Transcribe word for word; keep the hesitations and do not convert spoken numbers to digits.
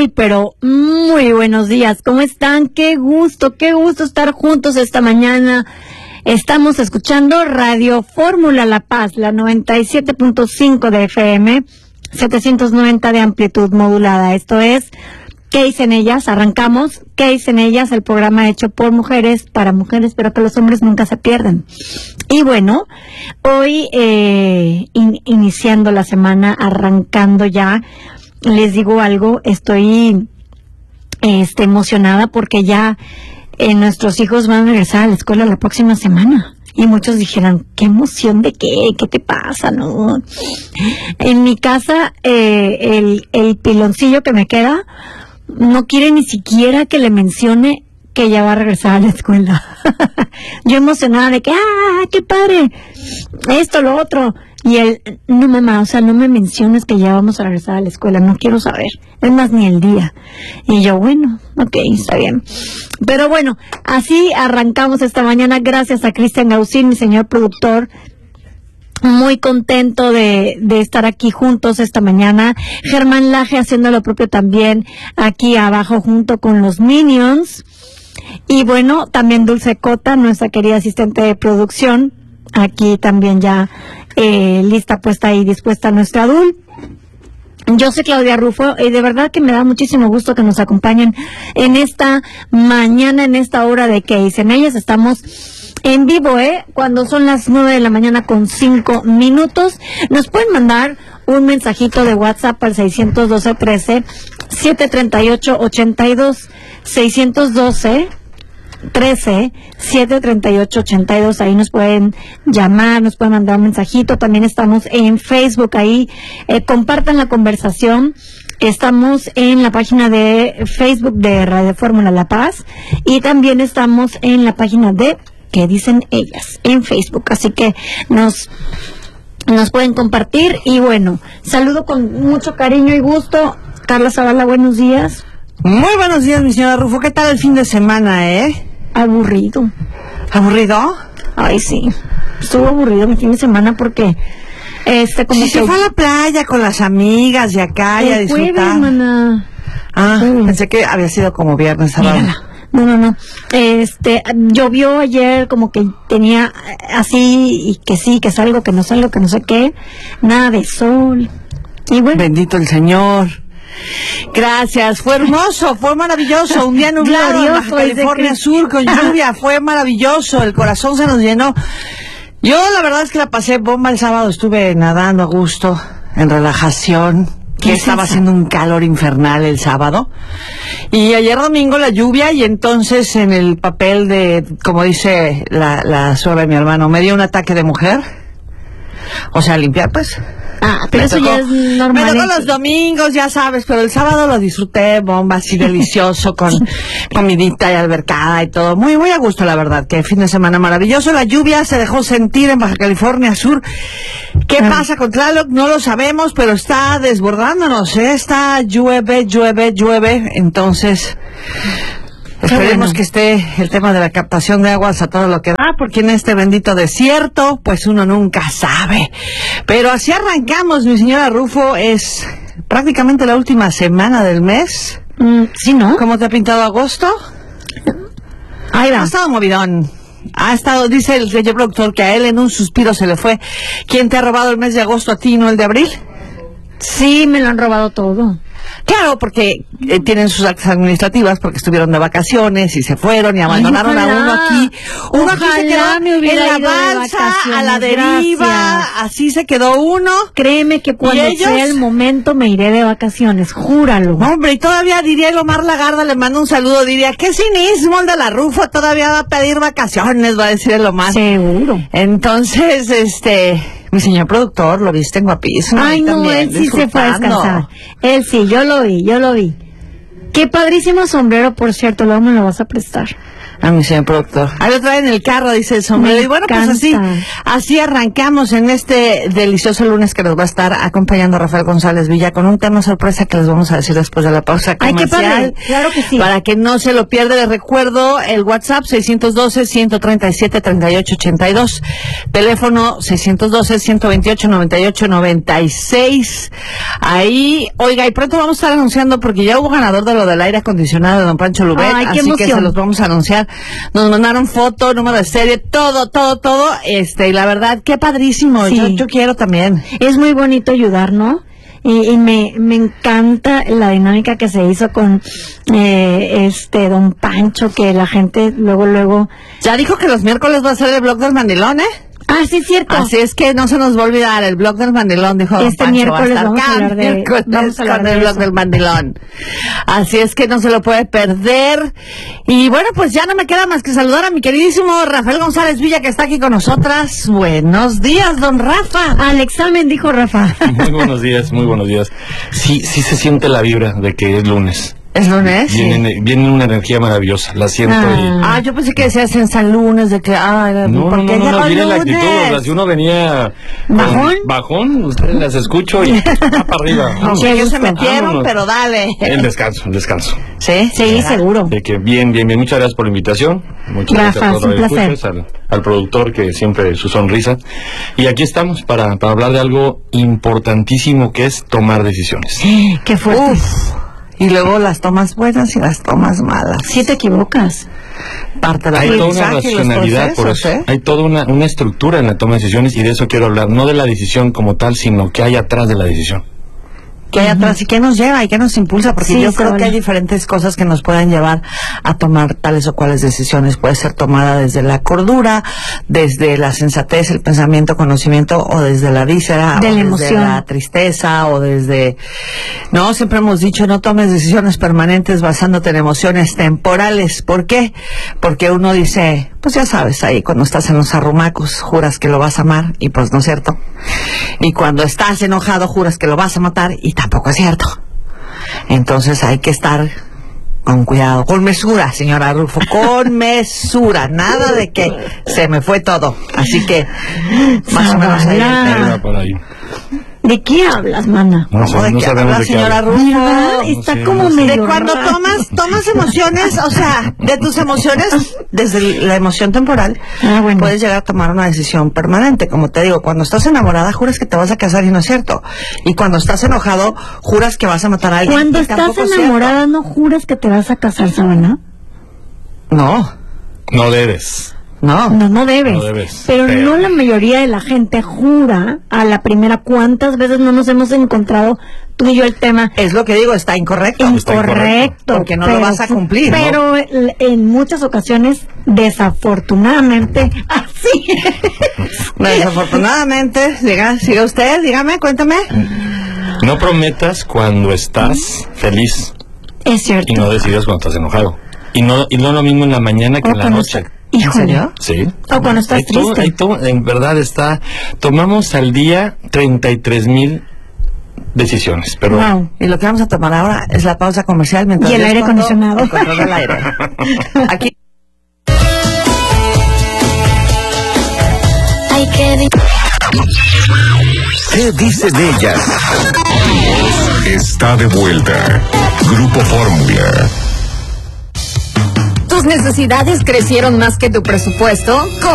Muy, pero muy buenos días. ¿Cómo están? Qué gusto, qué gusto estar juntos esta mañana. Estamos escuchando Radio Fórmula La Paz, la noventa y siete punto cinco de F M, setecientos noventa de amplitud modulada. Esto es ¿Qué dicen ellas? Arrancamos. ¿Qué dicen ellas? El programa hecho por mujeres, para mujeres, pero que los hombres nunca se pierdan. Y bueno, hoy eh, in, iniciando la semana, arrancando ya, les digo algo, estoy este, emocionada porque ya eh, nuestros hijos van a regresar a la escuela la próxima semana. Y muchos dijeron, ¿qué emoción de qué? ¿Qué te pasa? No. En mi casa, eh, el, el piloncillo que me queda no quiere ni siquiera que le mencione que ya va a regresar a la escuela. Yo emocionada de que, ¡ah, qué padre! Esto, lo otro. Y él, no mamá, o sea, no me menciones que ya vamos a regresar a la escuela, no quiero saber. Es más, ni el día. Y yo, bueno, ok, está bien. Pero bueno, así arrancamos esta mañana. Gracias a Cristian Gausín, mi señor productor. Muy contento de, de estar aquí juntos esta mañana. Germán Laje haciendo lo propio también aquí abajo junto con los Minions. Y bueno, también Dulce Cota, nuestra querida asistente de producción. Aquí también ya eh, lista, puesta y dispuesta nuestra Dul. Yo soy Claudia Rufo y de verdad que me da muchísimo gusto que nos acompañen en esta mañana, en esta hora de ¿Qué dicen ellas? Estamos en vivo, ¿eh? Cuando son las nueve de la mañana con cinco minutos. Nos pueden mandar un mensajito de WhatsApp al seiscientos doce, trece, setecientos treinta y ocho, ochenta y dos. seiscientos doce, trece, setecientos treinta y ocho, ochenta y dos. Ahí nos pueden llamar, nos pueden mandar un mensajito. También estamos en Facebook, ahí eh, compartan la conversación. Estamos en la página de Facebook de Radio Fórmula La Paz y también estamos en la página de ¿Qué dicen ellas? En Facebook, así que nos nos pueden compartir. Y bueno, saludo con mucho cariño y gusto Carla Zavala, buenos días. Muy buenos días, mi señora Rufo. ¿Qué tal el fin de semana, eh? Aburrido. ¿Aburrido? Ay, sí. Estuvo aburrido mi fin de semana porque este como si que se fue a la playa con las amigas y acá y a disfrutar. Jueves, mana. Ah, Jueves. Pensé que había sido como viernes, sábado. Mírala. No, no, no. Este, llovió ayer, como que tenía así, y que sí, que salgo, que no salgo, que no sé qué. Nada de sol. Y bueno. Bendito el Señor. Gracias, fue hermoso, fue maravilloso, un día nublado en Baja California Sur con lluvia, fue maravilloso, el corazón se nos llenó. Yo la verdad es que la pasé bomba el sábado, estuve nadando a gusto, en relajación, que estaba haciendo un calor infernal el sábado, y ayer domingo la lluvia, y entonces en el papel de, como dice la, la suegra de mi hermano, me dio un ataque de mujer, o sea, limpiar pues. Ah, pero me eso tocó, ya es normal. Me tocó los domingos, ya sabes, pero el sábado lo disfruté, bomba, así delicioso, con comidita y albercada y todo. Muy, muy a gusto, la verdad, que fin de semana maravilloso. La lluvia se dejó sentir en Baja California Sur. ¿Qué ah. pasa con Tlaloc? No lo sabemos, pero está desbordándonos, ¿eh? Está llueve, llueve, llueve, entonces esperemos bueno. que esté el tema de la captación de aguas a todo lo que da, porque en este bendito desierto, pues uno nunca sabe. Pero así arrancamos, mi señora Rufo, es prácticamente la última semana del mes. Mm, sí, ¿no? ¿Cómo te ha pintado agosto? Ahí va. Ha estado movidón. Ha estado, dice el señor productor, que a él en un suspiro se le fue. ¿Quién te ha robado el mes de agosto a ti, no el de abril? Sí, me lo han robado todo. Claro, porque eh, tienen sus actas administrativas, porque estuvieron de vacaciones y se fueron y abandonaron Ay, a uno aquí. Uno ojalá aquí se quedó me en la balsa, a la deriva, gracias. Así se quedó uno. Créeme que cuando ellos? sea el momento me iré de vacaciones, júralo. Hombre, y todavía diría el Omar Lagarda, le mando un saludo, diría, qué cinismo el de la Rufo, todavía va a pedir vacaciones, va a decir el Omar. Seguro. Entonces, este... mi señor productor, lo viste guapísimo. Ay, no, también, él sí se fue a descansar. Él sí, yo lo vi, yo lo vi. Qué padrísimo sombrero, por cierto, luego me lo vas a prestar. A mi señor productor. Ahí lo trae en el carro, dice el sombrero. Y bueno, pues así, así arrancamos en este delicioso lunes que nos va a estar acompañando Rafael González Villa con un tema sorpresa que les vamos a decir después de la pausa comercial. Ay, qué padre. Claro que sí. Para que no se lo pierda, les recuerdo el WhatsApp seiscientos doce, ciento treinta y siete, treinta y ocho ochenta y dos. Teléfono seiscientos doce, ciento veintiocho, noventa y ocho noventa y seis. Ahí, oiga, y pronto vamos a estar anunciando porque ya hubo ganador de lo del aire acondicionado de don Pancho Lubet. Ay, qué así emoción. Que se los vamos a anunciar. Nos mandaron foto, número de serie, todo, todo, todo, este, y la verdad, qué padrísimo, Sí. yo, yo quiero también. Es muy bonito ayudar, ¿no? Y, y me, me encanta la dinámica que se hizo con eh, este don Pancho, que la gente luego, luego... Ya dijo que los miércoles va a ser el blog del mandilón, ¿eh? Ah, sí, es cierto. Así es que no se nos va a olvidar, el blog del mandilón, dijo don Este Pancho, miércoles va a estar vamos a cada hablar de- miércoles vamos a hablar con de el blog eso. del mandilón. Así es que no se lo puede perder. Y bueno, pues ya no me queda más que saludar a mi queridísimo Rafael González Villa, que está aquí con nosotras. Buenos días, don Rafa. Al examen, dijo Rafa. Muy buenos días, muy buenos días. Sí, sí se siente la vibra de que es lunes. ¿Es lunes? Viene, viene una energía maravillosa, la siento Ah, yo pensé que decías en San Lunes, de que, ay, y... No, no, ¿por qué no, no, llegó no, el viene la actitud, lunes? o sea, si uno venía... con ¿Bajón? Bajón, ustedes las escucho y va para arriba. No Vámonos. sé, ellos se gusto. metieron, Vámonos. pero dale. El descanso, el descanso. ¿Sí? Sí, seguro. De que bien, bien, bien. Muchas gracias por la invitación. Muchas Rafa, gracias a todos es un los placer. escuchas, al, al productor que siempre su sonrisa. Y aquí estamos para, para hablar de algo importantísimo que es tomar decisiones. Qué fuerte. Uf. Y luego las tomas buenas y las tomas malas. Sí te equivocas. Parte del Hay toda una aprendizaje y los racionalidad, por procesos, eso. ¿eh? Hay toda una, una estructura en la toma de decisiones y de eso quiero hablar. No de la decisión como tal, sino que hay atrás de la decisión. ¿Qué hay atrás y qué nos lleva y qué nos impulsa? Porque Sí, yo creo Saúl. que hay diferentes cosas que nos pueden llevar a tomar tales o cuales decisiones. Puede ser tomada desde la cordura, desde la sensatez, el pensamiento, conocimiento, o desde la víscera, De o la desde emoción. la tristeza, o desde... No, siempre hemos dicho, no tomes decisiones permanentes basándote en emociones temporales. ¿Por qué? Porque uno dice, pues ya sabes, ahí cuando estás en los arrumacos, juras que lo vas a amar, y pues no es cierto. Y cuando estás enojado, juras que lo vas a matar, y tampoco es cierto. Entonces hay que estar con cuidado, con mesura, señora Rufo, con mesura, nada de que se me fue todo. Así que, más o menos ahí. Ah. Ahí va por ahí. ¿De qué hablas, mana? No, ¿Cómo de no qué sabemos habla, de qué señora habla. Rufo? ¿Verdad? No Está sé, como no sé. medio De cuando raro. tomas, tomas emociones, o sea, de tus emociones, desde la emoción temporal, Ah, bueno. puedes llegar a tomar una decisión permanente. Como te digo, cuando estás enamorada, juras que te vas a casar y no es cierto. Y cuando estás enojado, juras que vas a matar a alguien. Cuando y estás tampoco es cierto. enamorada, ¿no juras que te vas a casar, Sabana? No, No debes. no. No, no debes. No debes, Pero, pero- no la mayoría de la gente jura a la primera. ¿Cuántas veces no nos hemos encontrado tú y yo el tema? Es lo que digo, está incorrecto. Está incorrecto, Incorrecto. porque no lo vas a cumplir, ¿no? Pero l- en muchas ocasiones, desafortunadamente, así es. Desafortunadamente, diga, siga usted, dígame, cuéntame. No prometas cuando estás feliz Es cierto. y no decidas cuando estás enojado. Y no, y no lo mismo en la mañana que O en la cuando noche. está- Híjole. ¿En serio? Sí. O cuando estás Hay todo- triste. hay todo- en verdad está... Tomamos al día treinta y tres mil decisiones, pero... Wow. Y lo que vamos a tomar ahora es la pausa comercial mientras Y el yo aire escondo acondicionado. el control del aire. Aquí. Hay que vi- ¿Qué dicen ellas? Está de vuelta. Grupo Fórmula. ¿Tus necesidades crecieron más que tu presupuesto?